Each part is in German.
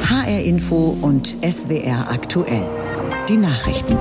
HR Info und SWR aktuell. Die Nachrichten.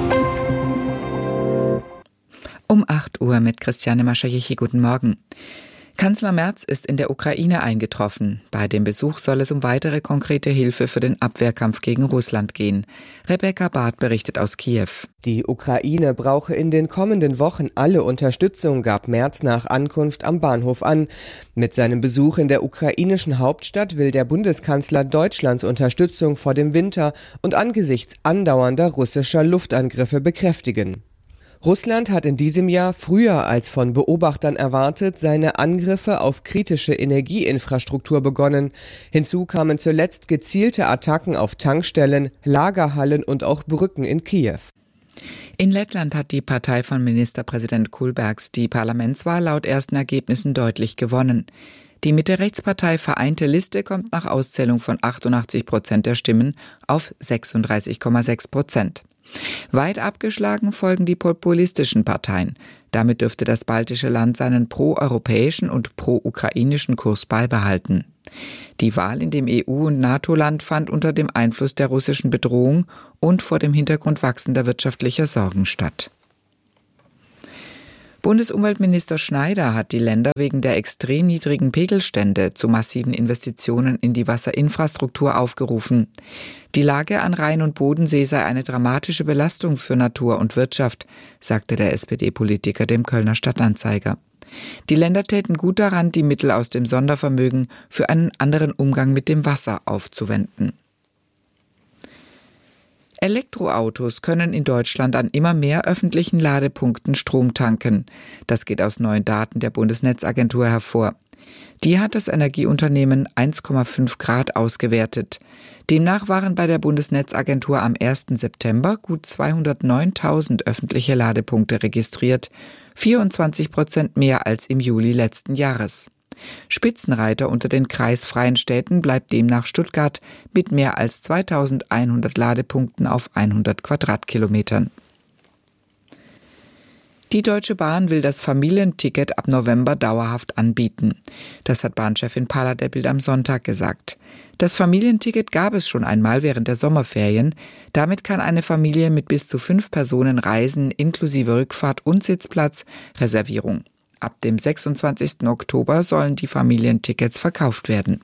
Um 8 Uhr mit Christiane Maschajichi. Guten Morgen. Kanzler Merz ist in der Ukraine eingetroffen. Bei dem Besuch soll es um weitere konkrete Hilfe für den Abwehrkampf gegen Russland gehen. Rebecca Barth berichtet aus Kiew. Die Ukraine brauche in den kommenden Wochen alle Unterstützung, gab Merz nach Ankunft am Bahnhof an. Mit seinem Besuch in der ukrainischen Hauptstadt will der Bundeskanzler Deutschlands Unterstützung vor dem Winter und angesichts andauernder russischer Luftangriffe bekräftigen. Russland hat in diesem Jahr früher als von Beobachtern erwartet seine Angriffe auf kritische Energieinfrastruktur begonnen. Hinzu kamen zuletzt gezielte Attacken auf Tankstellen, Lagerhallen und auch Brücken in Kiew. In Lettland hat die Partei von Ministerpräsident Kulbergs die Parlamentswahl laut ersten Ergebnissen deutlich gewonnen. Die Mitte-Rechts-Partei Vereinte Liste kommt nach Auszählung von 88% der Stimmen auf 36,6%. Weit abgeschlagen folgen die populistischen Parteien. Damit dürfte das baltische Land seinen pro-europäischen und pro-ukrainischen Kurs beibehalten. Die Wahl in dem EU- und NATO-Land fand unter dem Einfluss der russischen Bedrohung und vor dem Hintergrund wachsender wirtschaftlicher Sorgen statt. Bundesumweltminister Schneider hat die Länder wegen der extrem niedrigen Pegelstände zu massiven Investitionen in die Wasserinfrastruktur aufgerufen. Die Lage an Rhein und Bodensee sei eine dramatische Belastung für Natur und Wirtschaft, sagte der SPD-Politiker dem Kölner Stadtanzeiger. Die Länder täten gut daran, die Mittel aus dem Sondervermögen für einen anderen Umgang mit dem Wasser aufzuwenden. Elektroautos können in Deutschland an immer mehr öffentlichen Ladepunkten Strom tanken. Das geht aus neuen Daten der Bundesnetzagentur hervor. Die hat das Energieunternehmen 1,5 Grad ausgewertet. Demnach waren bei der Bundesnetzagentur am 1. September gut 209.000 öffentliche Ladepunkte registriert, 24% mehr als im Juli letzten Jahres. Spitzenreiter unter den kreisfreien Städten bleibt demnach Stuttgart mit mehr als 2100 Ladepunkten auf 100 Quadratkilometern. Die Deutsche Bahn will das Familienticket ab November dauerhaft anbieten. Das hat Bahnchefin Palla der Bild am Sonntag gesagt. Das Familienticket gab es schon einmal während der Sommerferien. Damit kann eine Familie mit bis zu 5 Personen reisen, inklusive Rückfahrt und Sitzplatz, Reservierung. Ab dem 26. Oktober sollen die Familientickets verkauft werden.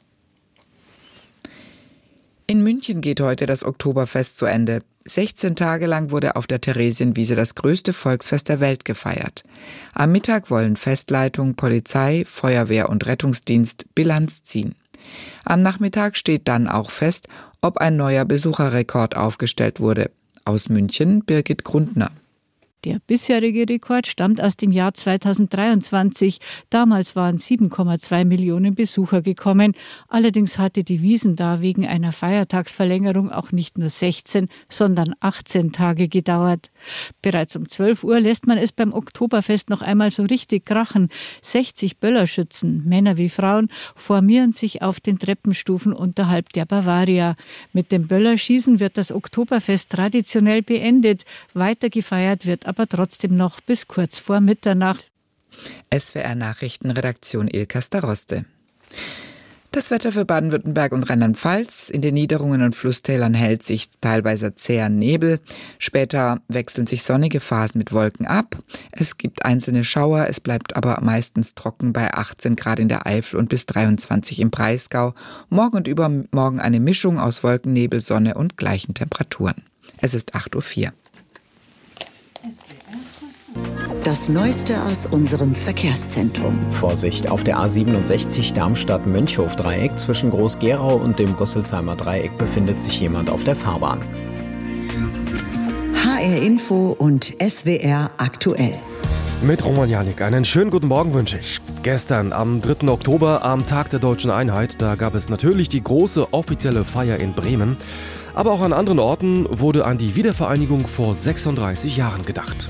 In München geht heute das Oktoberfest zu Ende. 16 Tage lang wurde auf der Theresienwiese das größte Volksfest der Welt gefeiert. Am Mittag wollen Festleitung, Polizei, Feuerwehr und Rettungsdienst Bilanz ziehen. Am Nachmittag steht dann auch fest, ob ein neuer Besucherrekord aufgestellt wurde. Aus München Birgit Grundner. Der bisherige Rekord stammt aus dem Jahr 2023. Damals waren 7,2 Millionen Besucher gekommen. Allerdings hatte die Wiesn da wegen einer Feiertagsverlängerung auch nicht nur 16, sondern 18 Tage gedauert. Bereits um 12 Uhr lässt man es beim Oktoberfest noch einmal so richtig krachen. 60 Böllerschützen, Männer wie Frauen, formieren sich auf den Treppenstufen unterhalb der Bavaria. Mit dem Böllerschießen wird das Oktoberfest traditionell beendet. Weiter gefeiert wird aber trotzdem noch bis kurz vor Mitternacht. SWR Nachrichtenredaktion Ilka Staroste. Das Wetter für Baden-Württemberg und Rheinland-Pfalz. In den Niederungen und Flusstälern hält sich teilweise zäher Nebel. Später wechseln sich sonnige Phasen mit Wolken ab. Es gibt einzelne Schauer, es bleibt aber meistens trocken bei 18 Grad in der Eifel und bis 23 im Breisgau. Morgen und übermorgen eine Mischung aus Wolken, Nebel, Sonne und gleichen Temperaturen. Es ist 8:04 Uhr. Das Neueste aus unserem Verkehrszentrum. Vorsicht, auf der A67 Darmstadt-Mönchhof-Dreieck zwischen Groß-Gerau und dem Rüsselsheimer Dreieck befindet sich jemand auf der Fahrbahn. HR Info und SWR aktuell. Mit Roman Janik einen schönen guten Morgen wünsche ich. Gestern, am 3. Oktober, am Tag der Deutschen Einheit, da gab es natürlich die große offizielle Feier in Bremen. Aber auch an anderen Orten wurde an die Wiedervereinigung vor 36 Jahren gedacht.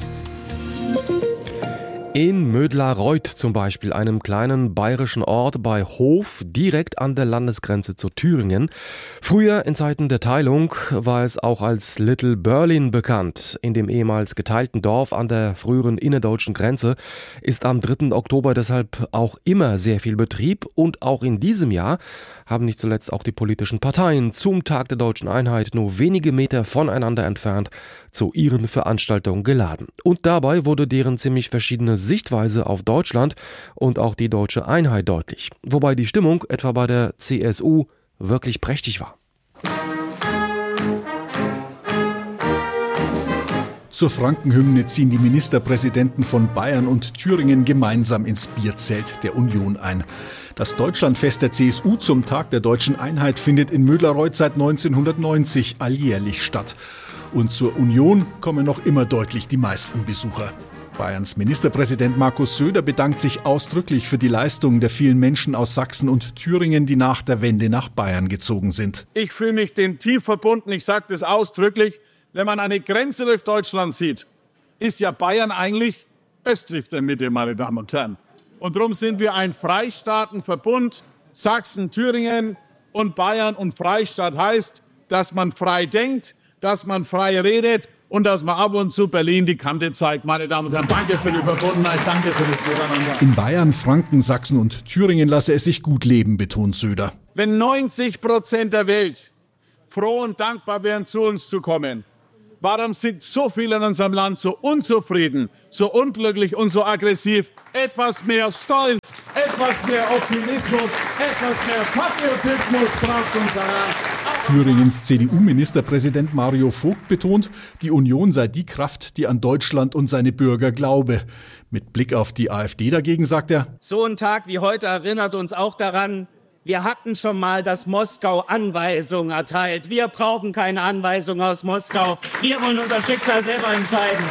In Mödlareuth zum Beispiel, einem kleinen bayerischen Ort bei Hof, direkt an der Landesgrenze zu Thüringen. Früher, in Zeiten der Teilung, war es auch als Little Berlin bekannt. In dem ehemals geteilten Dorf an der früheren innerdeutschen Grenze ist am 3. Oktober deshalb auch immer sehr viel Betrieb. Und auch in diesem Jahr haben nicht zuletzt auch die politischen Parteien zum Tag der Deutschen Einheit nur wenige Meter voneinander entfernt zu ihren Veranstaltungen geladen. Und dabei wurde deren ziemlich verschiedene Sichtweise auf Deutschland und auch die deutsche Einheit deutlich. Wobei die Stimmung etwa bei der CSU wirklich prächtig war. Zur Frankenhymne ziehen die Ministerpräsidenten von Bayern und Thüringen gemeinsam ins Bierzelt der Union ein. Das Deutschlandfest der CSU zum Tag der Deutschen Einheit findet in Mödlareuth seit 1990 alljährlich statt. Und zur Union kommen noch immer deutlich die meisten Besucher. Bayerns Ministerpräsident Markus Söder bedankt sich ausdrücklich für die Leistungen der vielen Menschen aus Sachsen und Thüringen, die nach der Wende nach Bayern gezogen sind. Ich fühle mich dem tief verbunden, ich sage das ausdrücklich. Wenn man eine Grenze durch Deutschland sieht, ist ja Bayern eigentlich östlich der Mitte, meine Damen und Herren. Und darum sind wir ein Freistaatenverbund. Sachsen, Thüringen und Bayern und Freistaat heißt, dass man frei denkt, dass man frei redet und dass man ab und zu Berlin die Kante zeigt. Meine Damen und Herren, danke für die Verbundenheit, danke für das Miteinander. In Bayern, Franken, Sachsen und Thüringen lasse es sich gut leben, betont Söder. Wenn 90% der Welt froh und dankbar wären, zu uns zu kommen, warum sind so viele in unserem Land so unzufrieden, so unglücklich und so aggressiv? Etwas mehr Stolz, etwas mehr Optimismus, etwas mehr Patriotismus braucht unser Land. Thüringens CDU-Ministerpräsident Mario Vogt betont, die Union sei die Kraft, die an Deutschland und seine Bürger glaube. Mit Blick auf die AfD dagegen sagt er: So ein Tag wie heute erinnert uns auch daran, wir hatten schon mal, dass Moskau Anweisungen erteilt. Wir brauchen keine Anweisungen aus Moskau. Wir wollen unser Schicksal selber entscheiden.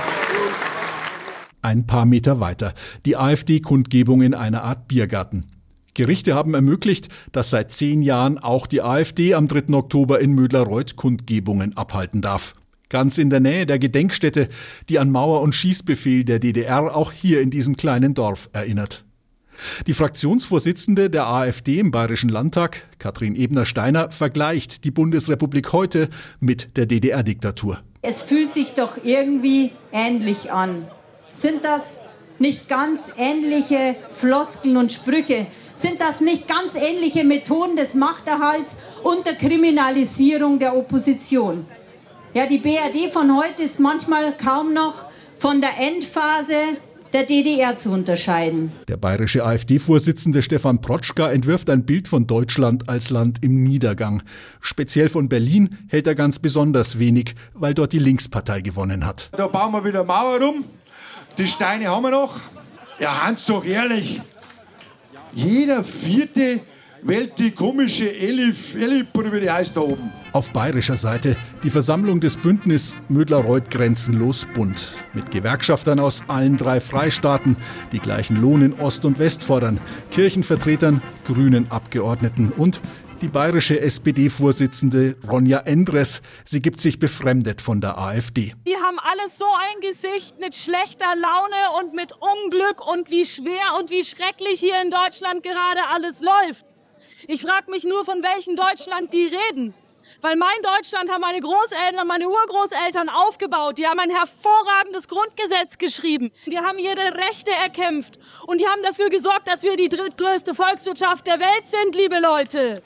Ein paar Meter weiter, die AfD-Kundgebung in einer Art Biergarten. Gerichte haben ermöglicht, dass seit 10 Jahren auch die AfD am 3. Oktober in Mödlareuth Kundgebungen abhalten darf. Ganz in der Nähe der Gedenkstätte, die an Mauer- und Schießbefehl der DDR auch hier in diesem kleinen Dorf erinnert. Die Fraktionsvorsitzende der AfD im Bayerischen Landtag, Katrin Ebner-Steiner, vergleicht die Bundesrepublik heute mit der DDR-Diktatur. Es fühlt sich doch irgendwie ähnlich an. Sind das nicht ganz ähnliche Floskeln und Sprüche? Sind das nicht ganz ähnliche Methoden des Machterhalts und der Kriminalisierung der Opposition? Ja, die BRD von heute ist manchmal kaum noch von der Endphase der DDR zu unterscheiden. Der bayerische AfD-Vorsitzende Stefan Protschka entwirft ein Bild von Deutschland als Land im Niedergang. Speziell von Berlin hält er ganz besonders wenig, weil dort die Linkspartei gewonnen hat. Da bauen wir wieder Mauer rum, die Steine haben wir noch. Ja, Hans, doch ehrlich, jeder Vierte wählt die komische Elif, oder wie die heißt da oben. Auf bayerischer Seite die Versammlung des Bündnis Mödlareuth Grenzenlos Bund. Mit Gewerkschaftern aus allen 3 Freistaaten, die gleichen Lohn in Ost und West fordern, Kirchenvertretern, grünen Abgeordneten und die bayerische SPD-Vorsitzende Ronja Endres. Sie gibt sich befremdet von der AfD. Die haben alles so ein Gesicht mit schlechter Laune und mit Unglück und wie schwer und wie schrecklich hier in Deutschland gerade alles läuft. Ich frage mich nur, von welchem Deutschland die reden. Weil mein Deutschland haben meine Großeltern und meine Urgroßeltern aufgebaut. Die haben ein hervorragendes Grundgesetz geschrieben. Die haben ihre Rechte erkämpft. Und die haben dafür gesorgt, dass wir die drittgrößte Volkswirtschaft der Welt sind, liebe Leute.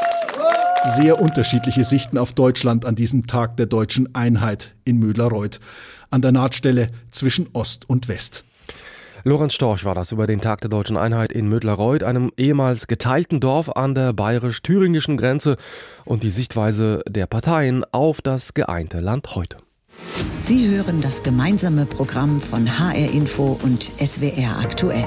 Sehr unterschiedliche Sichten auf Deutschland an diesem Tag der Deutschen Einheit in Mödlareuth. An der Nahtstelle zwischen Ost und West. Lorenz Storch war das über den Tag der Deutschen Einheit in Mödlareuth, einem ehemals geteilten Dorf an der bayerisch-thüringischen Grenze, und die Sichtweise der Parteien auf das geeinte Land heute. Sie hören das gemeinsame Programm von HR Info und SWR Aktuell.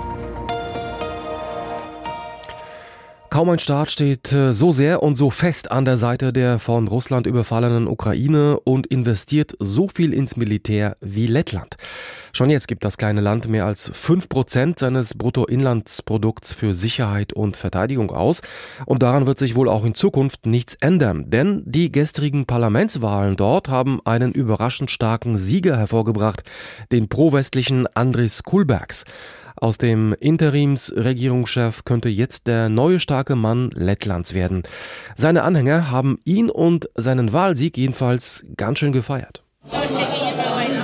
Kaum ein Staat steht so sehr und so fest an der Seite der von Russland überfallenen Ukraine und investiert so viel ins Militär wie Lettland. Schon jetzt gibt das kleine Land mehr als 5% seines Bruttoinlandsprodukts für Sicherheit und Verteidigung aus. Und daran wird sich wohl auch in Zukunft nichts ändern. Denn die gestrigen Parlamentswahlen dort haben einen überraschend starken Sieger hervorgebracht, den pro-westlichen Andris Kulbergs. Aus dem Interimsregierungschef könnte jetzt der neue starke Mann Lettlands werden. Seine Anhänger haben ihn und seinen Wahlsieg jedenfalls ganz schön gefeiert.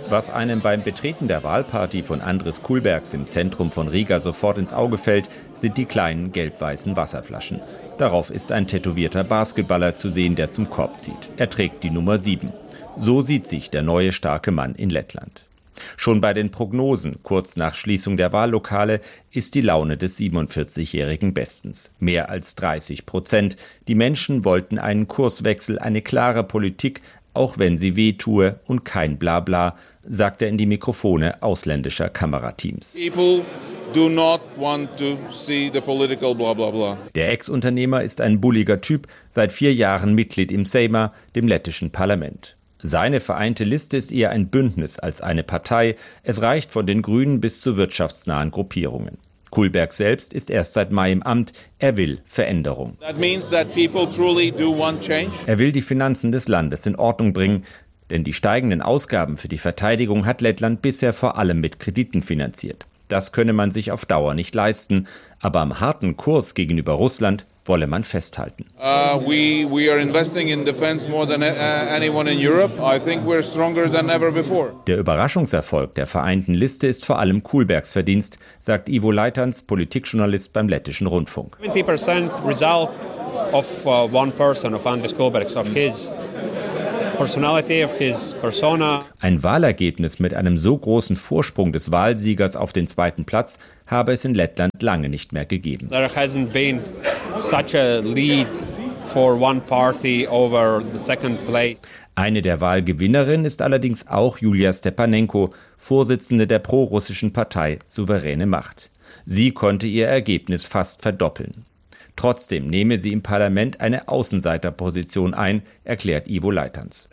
Was einem beim Betreten der Wahlparty von Andris Kulbergs im Zentrum von Riga sofort ins Auge fällt, sind die kleinen gelb-weißen Wasserflaschen. Darauf ist ein tätowierter Basketballer zu sehen, der zum Korb zieht. Er trägt die Nummer 7. So sieht sich der neue starke Mann in Lettland. Schon bei den Prognosen, kurz nach Schließung der Wahllokale, ist die Laune des 47-Jährigen bestens. Mehr als 30%. Die Menschen wollten einen Kurswechsel, eine klare Politik, auch wenn sie wehtue und kein Blabla, sagt er in die Mikrofone ausländischer Kamerateams. People do not want to see the political blah blah blah. Der Ex-Unternehmer ist ein bulliger Typ, seit 4 Jahren Mitglied im Seima, dem lettischen Parlament. Seine vereinte Liste ist eher ein Bündnis als eine Partei. Es reicht von den Grünen bis zu wirtschaftsnahen Gruppierungen. Kulberg selbst ist erst seit Mai im Amt. Er will Veränderung. That means that people truly do want change. Er will die Finanzen des Landes in Ordnung bringen, denn die steigenden Ausgaben für die Verteidigung hat Lettland bisher vor allem mit Krediten finanziert. Das könne man sich auf Dauer nicht leisten, aber am harten Kurs gegenüber Russland wolle man festhalten. We are investing in defense more than anyone in Europe. I think we're stronger than ever before. Der Überraschungserfolg der vereinten Liste ist vor allem Kulbergs Verdienst, sagt Ivo Leitans, Politikjournalist beim Lettischen Rundfunk. 70% result of one person, of Andris Kulbergs, of his personality, of his persona. Ein Wahlergebnis mit einem so großen Vorsprung des Wahlsiegers auf den zweiten Platz habe es in Lettland lange nicht mehr gegeben. There hasn't been such a lead for one party over the second place. Eine der Wahlgewinnerinnen ist allerdings auch Julia Stepanenko, Vorsitzende der prorussischen Partei Souveräne Macht. Sie konnte ihr Ergebnis fast verdoppeln. Trotzdem nehme sie im Parlament eine Außenseiterposition ein, erklärt Ivo Leitans.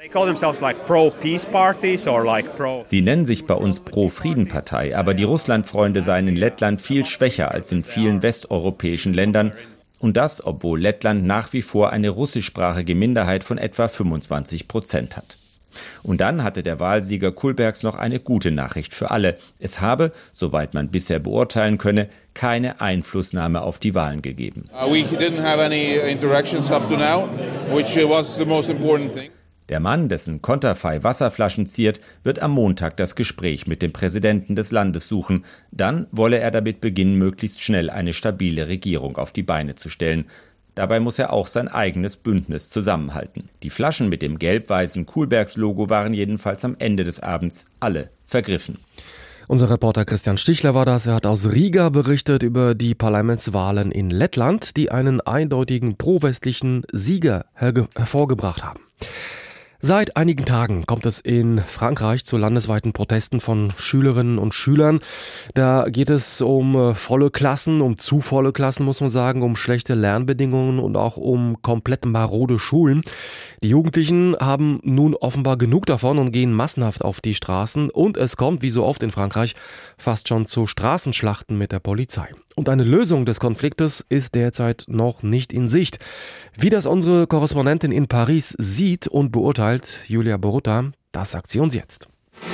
Sie nennen sich bei uns Pro-Frieden-Partei, aber die Russlandfreunde seien in Lettland viel schwächer als in vielen westeuropäischen Ländern. Und das, obwohl Lettland nach wie vor eine russischsprachige Minderheit von etwa 25% hat. Und dann hatte der Wahlsieger Kulbergs noch eine gute Nachricht für alle. Es habe, soweit man bisher beurteilen könne, keine Einflussnahme auf die Wahlen gegeben. We didn't have any interactions up to now, which was the most important thing. Der Mann, dessen Konterfei Wasserflaschen ziert, wird am Montag das Gespräch mit dem Präsidenten des Landes suchen. Dann wolle er damit beginnen, möglichst schnell eine stabile Regierung auf die Beine zu stellen. Dabei muss er auch sein eigenes Bündnis zusammenhalten. Die Flaschen mit dem gelb-weißen Kulbergs-Logo waren jedenfalls am Ende des Abends alle vergriffen. Unser Reporter Christian Stichler war das. Er hat aus Riga berichtet über die Parlamentswahlen in Lettland, die einen eindeutigen pro-westlichen Sieger hervorgebracht haben. Seit einigen Tagen kommt es in Frankreich zu landesweiten Protesten von Schülerinnen und Schülern. Da geht es um volle Klassen, um zu volle Klassen, muss man sagen, um schlechte Lernbedingungen und auch um komplett marode Schulen. Die Jugendlichen haben nun offenbar genug davon und gehen massenhaft auf die Straßen. Und es kommt, wie so oft in Frankreich, fast schon zu Straßenschlachten mit der Polizei. Und eine Lösung des Konfliktes ist derzeit noch nicht in Sicht. Wie das unsere Korrespondentin in Paris sieht und beurteilt, Julia Borutta, das sagt sie uns jetzt.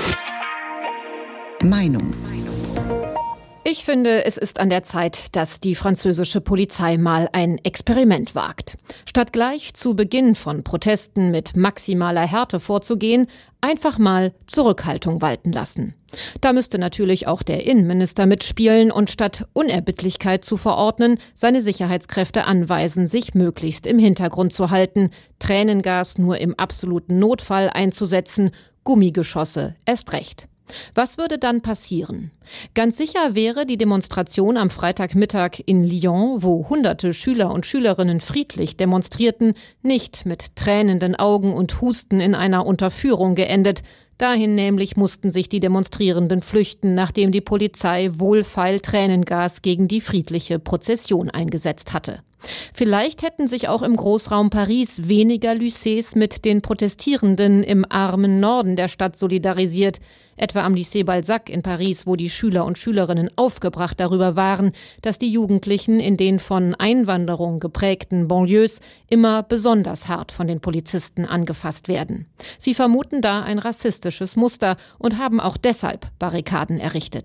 Meinung. Ich finde, es ist an der Zeit, dass die französische Polizei mal ein Experiment wagt. Statt gleich zu Beginn von Protesten mit maximaler Härte vorzugehen, einfach mal Zurückhaltung walten lassen. Da müsste natürlich auch der Innenminister mitspielen und statt Unerbittlichkeit zu verordnen, seine Sicherheitskräfte anweisen, sich möglichst im Hintergrund zu halten, Tränengas nur im absoluten Notfall einzusetzen, Gummigeschosse erst recht. Was würde dann passieren? Ganz sicher wäre die Demonstration am Freitagmittag in Lyon, wo hunderte Schüler und Schülerinnen friedlich demonstrierten, nicht mit tränenden Augen und Husten in einer Unterführung geendet. Dahin nämlich mussten sich die Demonstrierenden flüchten, nachdem die Polizei wohlfeil Tränengas gegen die friedliche Prozession eingesetzt hatte. Vielleicht hätten sich auch im Großraum Paris weniger Lycées mit den Protestierenden im armen Norden der Stadt solidarisiert, etwa am Lycée Balzac in Paris, wo die Schüler und Schülerinnen aufgebracht darüber waren, dass die Jugendlichen in den von Einwanderung geprägten Banlieues immer besonders hart von den Polizisten angefasst werden. Sie vermuten da ein rassistisches Muster und haben auch deshalb Barrikaden errichtet.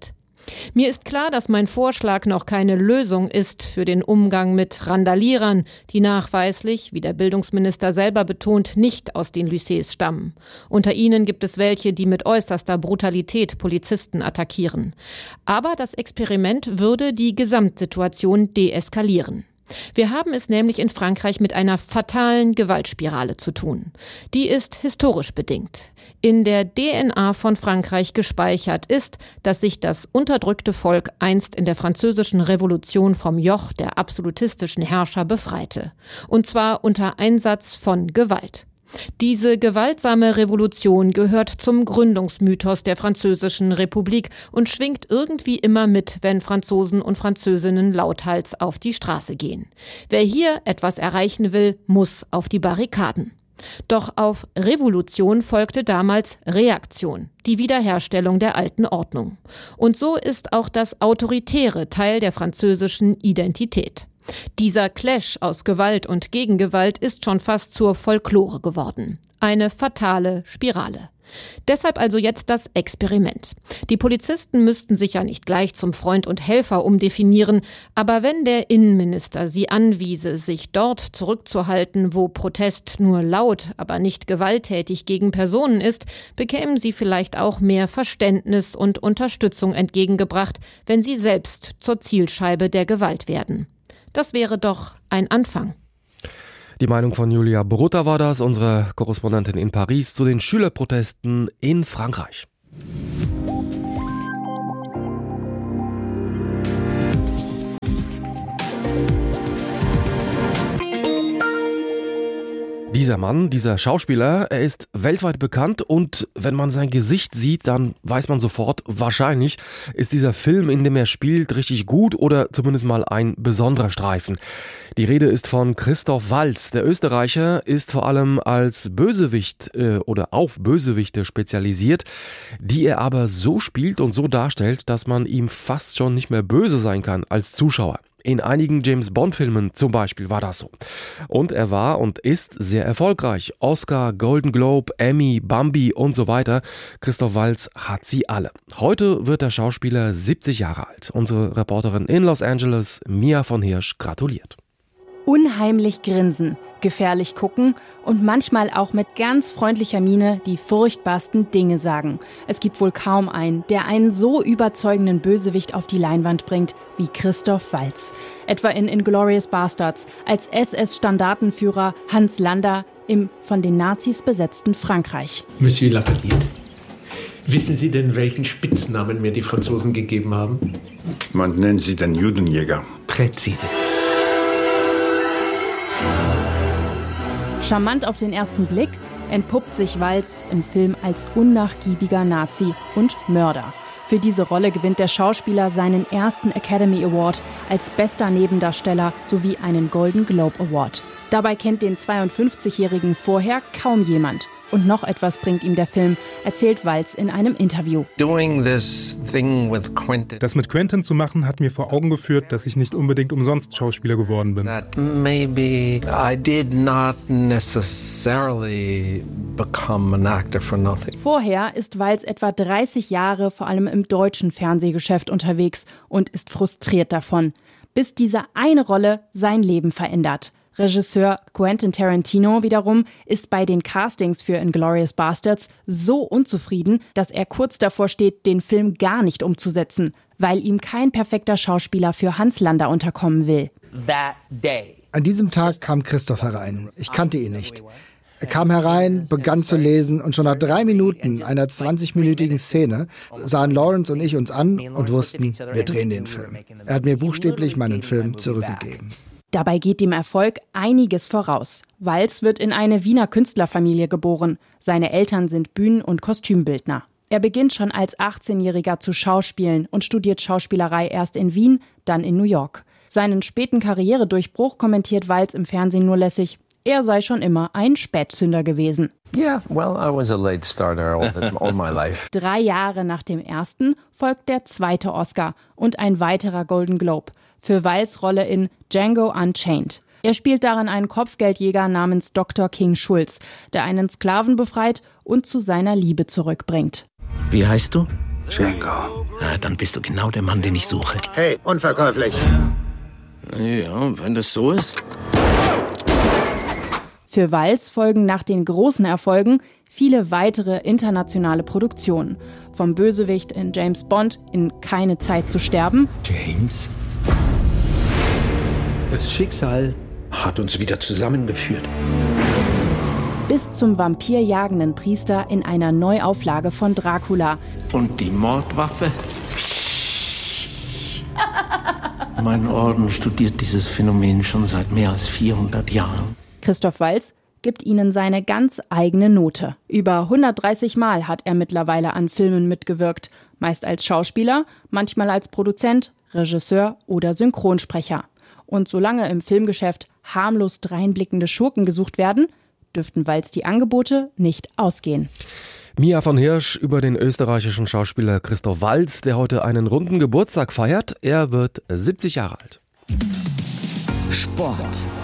Mir ist klar, dass mein Vorschlag noch keine Lösung ist für den Umgang mit Randalierern, die nachweislich, wie der Bildungsminister selber betont, nicht aus den Lycées stammen. Unter ihnen gibt es welche, die mit äußerster Brutalität Polizisten attackieren. Aber das Experiment würde die Gesamtsituation deeskalieren. Wir haben es nämlich in Frankreich mit einer fatalen Gewaltspirale zu tun. Die ist historisch bedingt. In der DNA von Frankreich gespeichert ist, dass sich das unterdrückte Volk einst in der französischen Revolution vom Joch der absolutistischen Herrscher befreite. Und zwar unter Einsatz von Gewalt. Diese gewaltsame Revolution gehört zum Gründungsmythos der Französischen Republik und schwingt irgendwie immer mit, wenn Franzosen und Französinnen lauthals auf die Straße gehen. Wer hier etwas erreichen will, muss auf die Barrikaden. Doch auf Revolution folgte damals Reaktion, die Wiederherstellung der alten Ordnung. Und so ist auch das Autoritäre Teil der französischen Identität. Dieser Clash aus Gewalt und Gegengewalt ist schon fast zur Folklore geworden. Eine fatale Spirale. Deshalb also jetzt das Experiment. Die Polizisten müssten sich ja nicht gleich zum Freund und Helfer umdefinieren, aber wenn der Innenminister sie anwiese, sich dort zurückzuhalten, wo Protest nur laut, aber nicht gewalttätig gegen Personen ist, bekämen sie vielleicht auch mehr Verständnis und Unterstützung entgegengebracht, wenn sie selbst zur Zielscheibe der Gewalt werden. Das wäre doch ein Anfang. Die Meinung von Julia Brutta war das, unsere Korrespondentin in Paris, zu den Schülerprotesten in Frankreich. Dieser Mann, dieser Schauspieler, er ist weltweit bekannt und wenn man sein Gesicht sieht, dann weiß man sofort, wahrscheinlich ist dieser Film, in dem er spielt, richtig gut oder zumindest mal ein besonderer Streifen. Die Rede ist von Christoph Waltz. Der Österreicher ist vor allem als Bösewicht oder auf Bösewichte spezialisiert, die er aber so spielt und so darstellt, dass man ihm fast schon nicht mehr böse sein kann als Zuschauer. In einigen James-Bond-Filmen zum Beispiel war das so. Und er war und ist sehr erfolgreich. Oscar, Golden Globe, Emmy, Bambi und so weiter. Christoph Waltz hat sie alle. Heute wird der Schauspieler 70 Jahre alt. Unsere Reporterin in Los Angeles, Mia von Hirsch, gratuliert. Unheimlich grinsen, gefährlich gucken und manchmal auch mit ganz freundlicher Miene die furchtbarsten Dinge sagen. Es gibt wohl kaum einen, der einen so überzeugenden Bösewicht auf die Leinwand bringt wie Christoph Waltz. Etwa in Inglourious Basterds als SS-Standartenführer Hans Landa im von den Nazis besetzten Frankreich. Monsieur Lapalisse, wissen Sie denn, welchen Spitznamen mir die Franzosen gegeben haben? Man nennt sie den Judenjäger. Präzise. Charmant auf den ersten Blick entpuppt sich Waltz im Film als unnachgiebiger Nazi und Mörder. Für diese Rolle gewinnt der Schauspieler seinen ersten Academy Award als bester Nebendarsteller sowie einen Golden Globe Award. Dabei kennt den 52-Jährigen vorher kaum jemand. Und noch etwas bringt ihm der Film, erzählt Waltz in einem Interview. Das mit Quentin zu machen, hat mir vor Augen geführt, dass ich nicht unbedingt umsonst Schauspieler geworden bin. Vorher ist Waltz etwa 30 Jahre vor allem im deutschen Fernsehgeschäft unterwegs und ist frustriert davon, bis diese eine Rolle sein Leben verändert. Regisseur Quentin Tarantino wiederum ist bei den Castings für Inglourious Basterds so unzufrieden, dass er kurz davor steht, den Film gar nicht umzusetzen, weil ihm kein perfekter Schauspieler für Hans Landa unterkommen will. An diesem Tag kam Christoph herein. Ich kannte ihn nicht. Er kam herein, begann zu lesen und schon nach 3 Minuten einer 20-minütigen Szene sahen Lawrence und ich uns an und wussten, wir drehen den Film. Er hat mir buchstäblich meinen Film zurückgegeben. Dabei geht dem Erfolg einiges voraus. Waltz wird in eine Wiener Künstlerfamilie geboren. Seine Eltern sind Bühnen- und Kostümbildner. Er beginnt schon als 18-Jähriger zu schauspielen und studiert Schauspielerei erst in Wien, dann in New York. Seinen späten Karrieredurchbruch kommentiert Waltz im Fernsehen nur lässig. Er sei schon immer ein Spätzünder gewesen. Yeah, well, I was a late starter all my life. 3 Jahre nach dem ersten folgt der zweite Oscar und ein weiterer Golden Globe für Waltz' Rolle in Django Unchained. Er spielt darin einen Kopfgeldjäger namens Dr. King Schulz, der einen Sklaven befreit und zu seiner Liebe zurückbringt. Wie heißt du? Django. Ja, dann bist du genau der Mann, den ich suche. Hey, unverkäuflich. Ja, wenn das so ist. Für Walz folgen nach den großen Erfolgen viele weitere internationale Produktionen. Vom Bösewicht in James Bond in Keine Zeit zu sterben. James? Das Schicksal hat uns wieder zusammengeführt. Bis zum vampirjagenden Priester in einer Neuauflage von Dracula. Und die Mordwaffe? Mein Orden studiert dieses Phänomen schon seit mehr als 400 Jahren. Christoph Waltz gibt ihnen seine ganz eigene Note. Über 130 Mal hat er mittlerweile an Filmen mitgewirkt. Meist als Schauspieler, manchmal als Produzent, Regisseur oder Synchronsprecher. Und solange im Filmgeschäft harmlos dreinblickende Schurken gesucht werden, dürften Waltz die Angebote nicht ausgehen. Mia von Hirsch über den österreichischen Schauspieler Christoph Waltz, der heute einen runden Geburtstag feiert. Er wird 70 Jahre alt. Sport.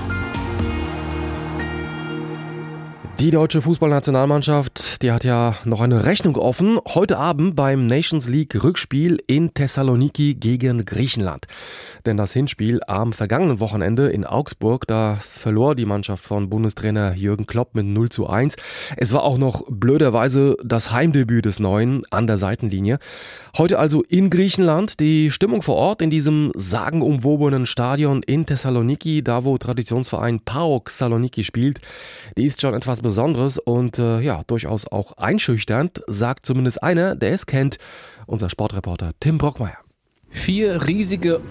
Die deutsche Fußballnationalmannschaft, die hat ja noch eine Rechnung offen. Heute Abend beim Nations League Rückspiel in Thessaloniki gegen Griechenland. Denn das Hinspiel am vergangenen Wochenende in Augsburg, das verlor die Mannschaft von Bundestrainer Jürgen Klopp mit 0:1. Es war auch noch blöderweise das Heimdebüt des Neuen an der Seitenlinie. Heute also in Griechenland. Die Stimmung vor Ort in diesem sagenumwobenen Stadion in Thessaloniki, da wo Traditionsverein PAOK Saloniki spielt, die ist schon etwas Besonderes und durchaus auch einschüchternd, sagt zumindest einer, der es kennt, unser Sportreporter Tim Brockmeier. 4 riesige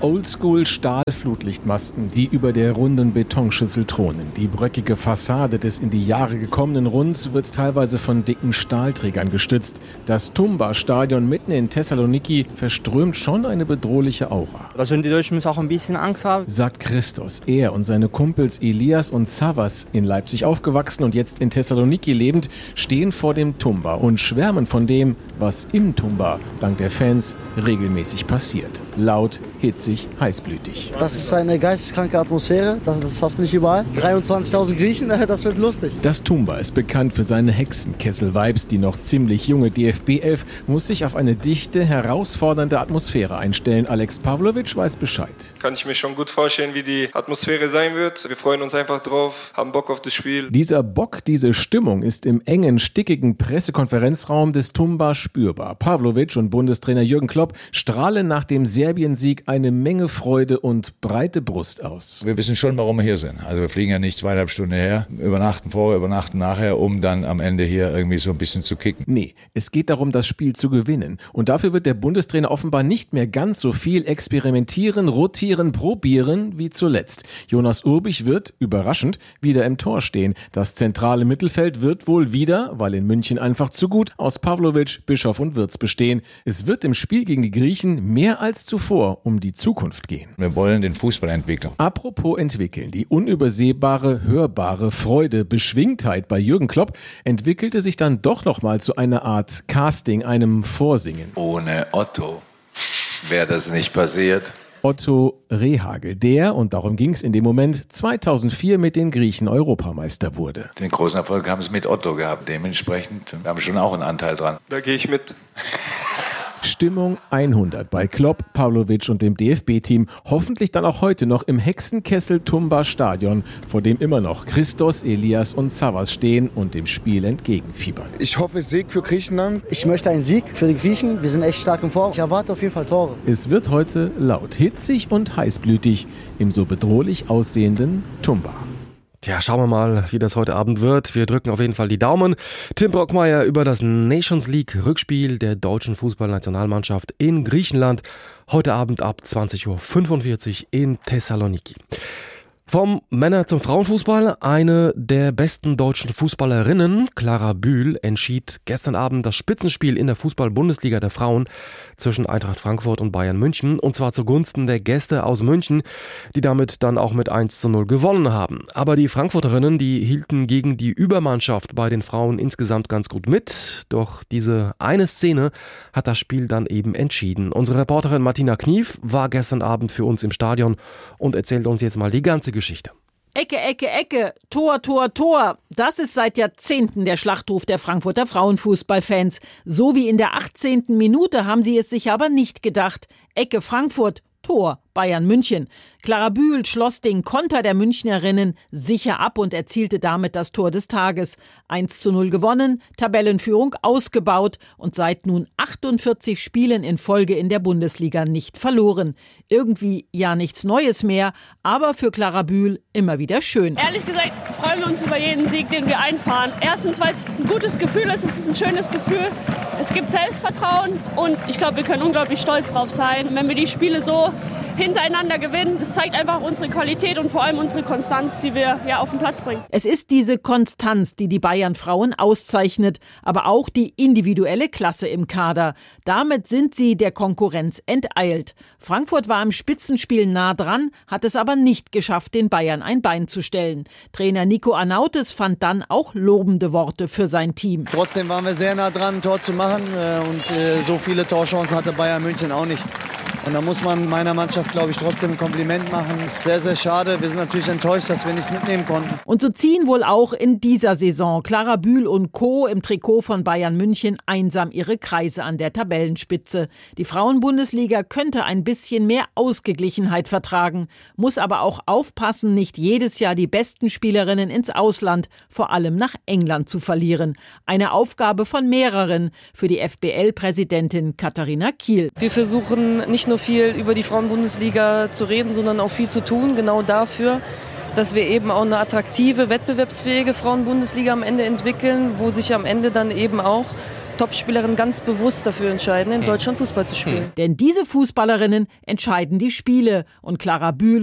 Oldschool-Stahlflutlichtmasten, die über der runden Betonschüssel thronen. Die bröckige Fassade des in die Jahre gekommenen Runds wird teilweise von dicken Stahlträgern gestützt. Das Tumba-Stadion mitten in Thessaloniki verströmt schon eine bedrohliche Aura. Also die Deutschen müssen auch ein bisschen Angst haben, sagt Christos. Er und seine Kumpels Elias und Savas, in Leipzig aufgewachsen und jetzt in Thessaloniki lebend, stehen vor dem Tumba und schwärmen von dem, was im Tumba dank der Fans regelmäßig passiert. Laut, hitzig, heißblütig. Das ist eine geisteskranke Atmosphäre, das hast du nicht überall. 23.000 Griechen, das wird lustig. Das Tumba ist bekannt für seine Hexenkessel-Vibes. Die noch ziemlich junge DFB-11 muss sich auf eine dichte, herausfordernde Atmosphäre einstellen. Alex Pavlovic weiß Bescheid. Kann ich mir schon gut vorstellen, wie die Atmosphäre sein wird. Wir freuen uns einfach drauf, haben Bock auf das Spiel. Dieser Bock, diese Stimmung ist im engen, stickigen Pressekonferenzraum des Tumba spürbar. Pavlovic und Bundestrainer Jürgen Klopp strahlen nach dem Serbien-Sieg eine Menge Freude und breite Brust aus. Wir wissen schon, warum wir hier sind. Also wir fliegen ja nicht 2,5 Stunden her, übernachten vorher, übernachten nachher, um dann am Ende hier irgendwie so ein bisschen zu kicken. Nee, es geht darum, das Spiel zu gewinnen. Und dafür wird der Bundestrainer offenbar nicht mehr ganz so viel experimentieren, rotieren, probieren wie zuletzt. Jonas Urbich wird, überraschend, wieder im Tor stehen. Das zentrale Mittelfeld wird wohl wieder, weil in München einfach zu gut, aus Pavlovic, Bischof und Wirtz bestehen. Es wird im Spiel gegen die Griechen mehr als zuvor um die Zukunft gehen. Wir wollen den Fußball entwickeln. Apropos entwickeln, die unübersehbare, hörbare Freude, Beschwingtheit bei Jürgen Klopp entwickelte sich dann doch noch mal zu einer Art Casting, einem Vorsingen. Ohne Otto wäre das nicht passiert. Otto Rehhagel, der, und darum ging es in dem Moment, 2004 mit den Griechen Europameister wurde. Den großen Erfolg haben sie mit Otto gehabt. Dementsprechend haben wir schon auch einen Anteil dran. Da gehe ich mit. Stimmung 100 bei Klopp, Pavlovic und dem DFB-Team. Hoffentlich dann auch heute noch im Hexenkessel-Tumba-Stadion, vor dem immer noch Christos, Elias und Savas stehen und dem Spiel entgegenfiebern. Ich hoffe Sieg für Griechenland. Ich möchte einen Sieg für die Griechen. Wir sind echt stark in Form. Ich erwarte auf jeden Fall Tore. Es wird heute laut, hitzig und heißblütig im so bedrohlich aussehenden Tumba. Tja, schauen wir mal, wie das heute Abend wird. Wir drücken auf jeden Fall die Daumen. Tim Brockmeier über das Nations League Rückspiel der deutschen Fußballnationalmannschaft in Griechenland. Heute Abend ab 20:45 Uhr in Thessaloniki. Vom Männer- zum Frauenfußball. Eine der besten deutschen Fußballerinnen, Clara Bühl, entschied gestern Abend das Spitzenspiel in der Fußball-Bundesliga der Frauen zwischen Eintracht Frankfurt und Bayern München. Und zwar zugunsten der Gäste aus München, die damit dann auch mit 1:0 gewonnen haben. Aber die Frankfurterinnen, die hielten gegen die Übermannschaft bei den Frauen insgesamt ganz gut mit. Doch diese eine Szene hat das Spiel dann eben entschieden. Unsere Reporterin Martina Knief war gestern Abend für uns im Stadion und erzählt uns jetzt mal die ganze Geschichte. Ecke, Ecke, Ecke, Tor, Tor, Tor. Das ist seit Jahrzehnten der Schlachtruf der Frankfurter Frauenfußballfans. So wie in der 18. Minute haben sie es sich aber nicht gedacht. Ecke Frankfurt, Tor Bayern München. Clara Bühl schloss den Konter der Münchnerinnen sicher ab und erzielte damit das Tor des Tages. 1:0 gewonnen, Tabellenführung ausgebaut und seit nun 48 Spielen in Folge in der Bundesliga nicht verloren. Irgendwie ja nichts Neues mehr, aber für Clara Bühl immer wieder schön. Ehrlich gesagt freuen wir uns über jeden Sieg, den wir einfahren. Erstens, weil es ein gutes Gefühl ist, es ist ein schönes Gefühl. Es gibt Selbstvertrauen und ich glaube, wir können unglaublich stolz drauf sein, wenn wir die Spiele so hintereinander gewinnen. Das zeigt einfach unsere Qualität und vor allem unsere Konstanz, die wir ja auf den Platz bringen. Es ist diese Konstanz, die die Bayern-Frauen auszeichnet, aber auch die individuelle Klasse im Kader. Damit sind sie der Konkurrenz enteilt. Frankfurt war im Spitzenspiel nah dran, hat es aber nicht geschafft, den Bayern ein Bein zu stellen. Trainer Nico Arnautes fand dann auch lobende Worte für sein Team. Trotzdem waren wir sehr nah dran, ein Tor zu machen und so viele Torchancen hatte Bayern München auch nicht. Und da muss man meiner Mannschaft, glaube ich, trotzdem ein Kompliment machen. Ist sehr, sehr schade. Wir sind natürlich enttäuscht, dass wir nichts mitnehmen konnten. Und so ziehen wohl auch in dieser Saison Clara Bühl und Co. im Trikot von Bayern München einsam ihre Kreise an der Tabellenspitze. Die Frauenbundesliga könnte ein bisschen mehr Ausgeglichenheit vertragen, muss aber auch aufpassen, nicht jedes Jahr die besten Spielerinnen ins Ausland, vor allem nach England, zu verlieren. Eine Aufgabe von mehreren für die FBL-Präsidentin Katharina Kiel. Wir versuchen nicht nur viel über die Frauenbundesliga zu reden, sondern auch viel zu tun, genau dafür, dass wir eben auch eine attraktive, wettbewerbsfähige Frauenbundesliga am Ende entwickeln, wo sich am Ende dann eben auch Topspielerinnen ganz bewusst dafür entscheiden, in Deutschland Fußball zu spielen. Denn diese Fußballerinnen entscheiden die Spiele und Clara Bühl